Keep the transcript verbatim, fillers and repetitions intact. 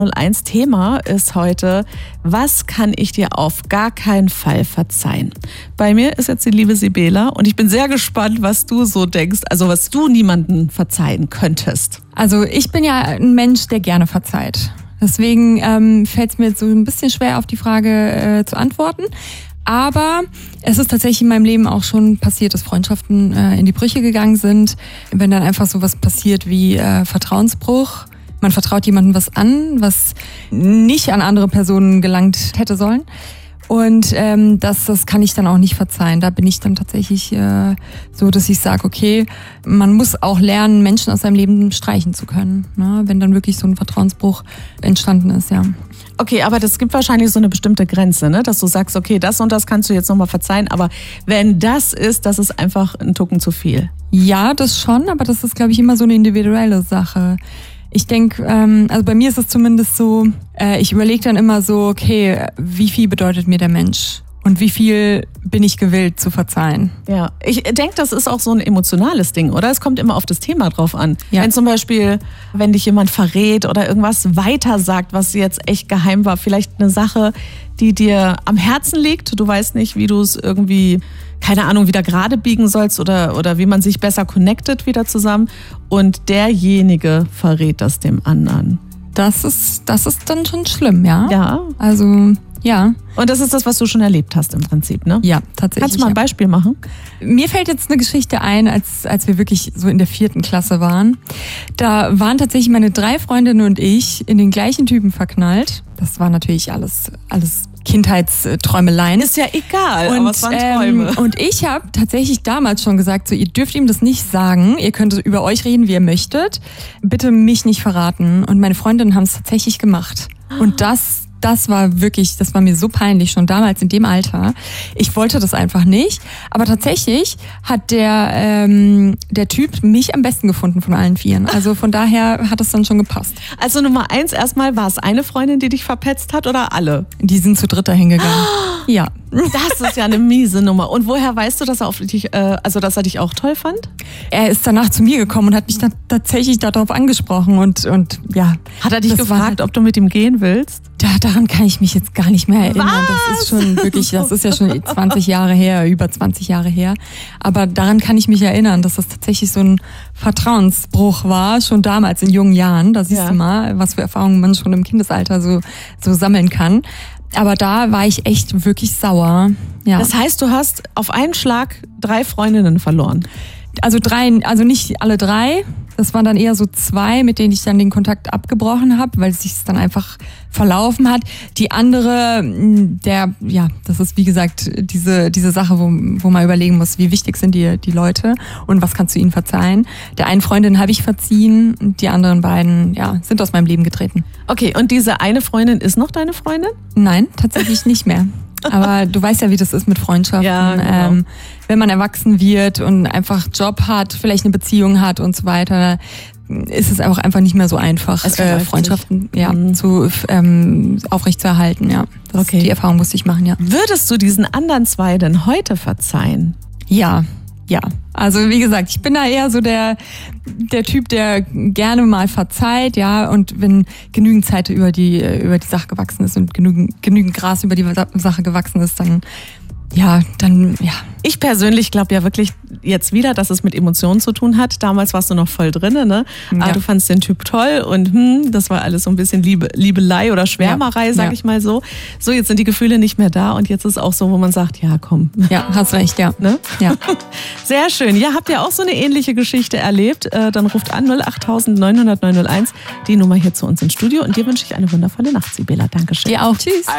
null eins Thema ist heute, was kann ich dir auf gar keinen Fall verzeihen? Bei mir ist jetzt die liebe Sibela und ich bin sehr gespannt, was du so denkst, also was du niemandem verzeihen könntest. Also ich bin ja ein Mensch, der gerne verzeiht. Deswegen ähm, fällt es mir jetzt so ein bisschen schwer, auf die Frage äh, zu antworten. Aber es ist tatsächlich in meinem Leben auch schon passiert, dass Freundschaften äh, in die Brüche gegangen sind. Wenn dann einfach sowas passiert wie äh, Vertrauensbruch. Man vertraut jemandem was an, was nicht an andere Personen gelangt hätte sollen. Und ähm, das, das kann ich dann auch nicht verzeihen. Da bin ich dann tatsächlich äh, so, dass ich sage, okay, man muss auch lernen, Menschen aus seinem Leben streichen zu können, ne? Wenn dann wirklich so ein Vertrauensbruch entstanden ist, ja. Okay, aber das gibt wahrscheinlich so eine bestimmte Grenze, ne? Dass du sagst, okay, das und das kannst du jetzt nochmal verzeihen, aber wenn das ist, das ist einfach ein Tucken zu viel. Ja, das schon, aber das ist, glaube ich, immer so eine individuelle Sache. Ich denke, ähm, also bei mir ist es zumindest so, äh, ich überlege dann immer so, okay, wie viel bedeutet mir der Mensch? Und wie viel bin ich gewillt zu verzeihen? Ja, ich denke, das ist auch so ein emotionales Ding, oder? Es kommt immer auf das Thema drauf an. Ja. Wenn zum Beispiel, wenn dich jemand verrät oder irgendwas weiter sagt, was jetzt echt geheim war, vielleicht eine Sache, die dir am Herzen liegt, du weißt nicht, wie du es irgendwie, keine Ahnung, wieder gerade biegen sollst oder, oder wie man sich besser connectet wieder zusammen und derjenige verrät das dem anderen. Das ist, das ist dann schon schlimm, ja? Ja. Also, ja. Und das ist das, was du schon erlebt hast im Prinzip, ne? Ja, tatsächlich. Kannst du mal ein ja. Beispiel machen? Mir fällt jetzt eine Geschichte ein, als, als wir wirklich so in der vierten Klasse waren. Da waren tatsächlich meine drei Freundinnen und ich in den gleichen Typen verknallt. Das war natürlich alles, alles Kindheitsträumeleien. Ist ja egal, und, aber es waren Träume. Ähm, und ich habe tatsächlich damals schon gesagt, so, ihr dürft ihm das nicht sagen, ihr könnt über euch reden, wie ihr möchtet, bitte mich nicht verraten. Und meine Freundinnen haben es tatsächlich gemacht. Und das Das war wirklich, das war mir so peinlich, schon damals in dem Alter. Ich wollte das einfach nicht. Aber tatsächlich hat der ähm, der Typ mich am besten gefunden von allen Vieren. Also von daher hat es dann schon gepasst. Also Nummer eins erstmal, war es eine Freundin, die dich verpetzt hat oder alle? Die sind zu dritt dahin gegangen. Ja. Das ist ja eine miese Nummer. Und woher weißt du, dass er auf dich, äh, also dass er dich auch toll fand? Er ist danach zu mir gekommen und hat mich dann tatsächlich darauf angesprochen und und ja. Hat er dich das gefragt, halt, ob du mit ihm gehen willst? Da, daran kann ich mich jetzt gar nicht mehr erinnern. Was? Das ist schon wirklich, das ist ja schon zwanzig Jahre her, über zwanzig Jahre her. Aber daran kann ich mich erinnern, dass das tatsächlich so ein Vertrauensbruch war, schon damals in jungen Jahren. Da siehst Ja. du mal, was für Erfahrungen man schon im Kindesalter so, so sammeln kann. Aber da war ich echt wirklich sauer. Ja. Das heißt, du hast auf einen Schlag drei Freundinnen verloren. Also drei, also nicht alle drei. Das waren dann eher so zwei, mit denen ich dann den Kontakt abgebrochen habe, weil es sich dann einfach verlaufen hat. Die andere, der, ja, das ist wie gesagt diese diese Sache, wo, wo man überlegen muss, wie wichtig sind die die Leute und was kannst du ihnen verzeihen. Der einen Freundin habe ich verziehen, die anderen beiden, ja, sind aus meinem Leben getreten. Okay, und diese eine Freundin ist noch deine Freundin? Nein, tatsächlich nicht mehr. Aber du weißt ja, wie das ist mit Freundschaften. Ja, genau. ähm, wenn man erwachsen wird und einfach Job hat, vielleicht eine Beziehung hat und so weiter, ist es auch einfach nicht mehr so einfach, äh, Freundschaften ja, mhm. zu ähm, aufrechtzuerhalten. Ja, das, okay. Die Erfahrung musste ich machen, ja. Würdest du diesen anderen zwei denn heute verzeihen? Ja, ja. Also wie gesagt, ich bin da eher so der der Typ, der gerne mal verzeiht, ja, und wenn genügend Zeit über die über die Sache gewachsen ist und genügend genügend Gras über die Sache gewachsen ist, dann ja, dann ja. Ich persönlich glaube ja wirklich jetzt wieder, dass es mit Emotionen zu tun hat. Damals warst du noch voll drinne, ne? Ja. Aber du fandst den Typ toll und hm, das war alles so ein bisschen Liebe, Liebelei oder Schwärmerei, ja. sag ja. ich mal so. So, jetzt sind die Gefühle nicht mehr da und jetzt ist auch so, wo man sagt, ja, komm. Ja, hast recht, ja. Ne? Ja. Sehr schön. Ja, habt ihr auch so eine ähnliche Geschichte erlebt? Äh, dann ruft an null acht neun null null neun null eins, die Nummer hier zu uns ins Studio und dir wünsche ich eine wundervolle Nacht, Sibela. Dankeschön. Dir auch. Tschüss.